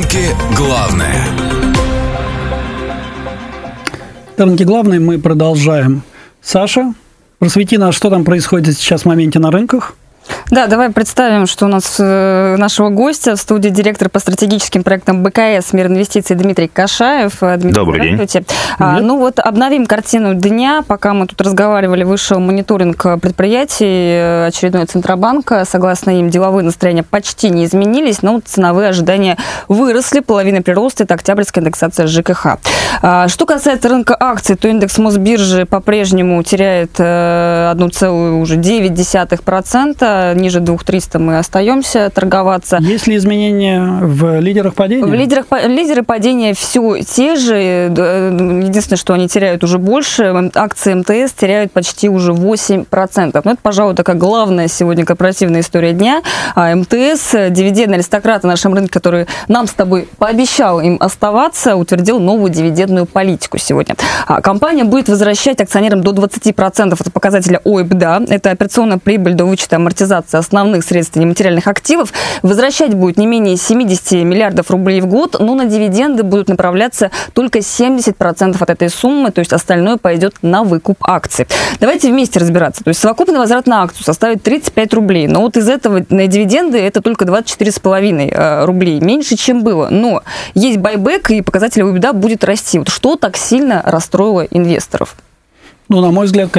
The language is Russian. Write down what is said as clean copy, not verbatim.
Рынки главное. Рынки главные мы продолжаем. Саша, просвети нас, что там происходит сейчас в моменте на рынках. Да, давай представим, что у нас нашего гостя в студии директор по стратегическим проектам БКС «Мир инвестиций» Дмитрий Кашаев. Дмитрий, добрый день. Обновим картину дня. Пока мы тут разговаривали, вышел мониторинг предприятий, очередной Центробанка. Согласно им, деловые настроения почти не изменились, но ценовые ожидания выросли. Половина прироста – это октябрьская индексация ЖКХ. Что касается рынка акций, то индекс Мосбиржи по-прежнему теряет 1,9%. Ниже 2300 мы остаемся торговаться. Есть ли изменения в лидерах падения? Лидеры падения все те же. Единственное, что они теряют уже больше. Акции МТС теряют почти уже 8%. Но это, пожалуй, такая главная сегодня корпоративная история дня. МТС, дивидендный аристократ на нашем рынке, который нам с тобой пообещал им оставаться, утвердил новую дивидендную политику сегодня. Компания будет возвращать акционерам до 20% от показателя ОИБДА. Это операционная прибыль до вычета амортизации основных средств и нематериальных активов. Возвращать будет не менее 70 миллиардов рублей в год, но на дивиденды будут направляться только 70% от этой суммы, то есть остальное пойдет на выкуп акций. Давайте вместе разбираться. То есть совокупный возврат на акцию составит 35 рублей, но вот из этого на дивиденды это только 24,5 рублей, меньше, чем было. Но есть байбек, и показатель ОИБДА будет расти. Вот что так сильно расстроило инвесторов? Ну, на мой взгляд,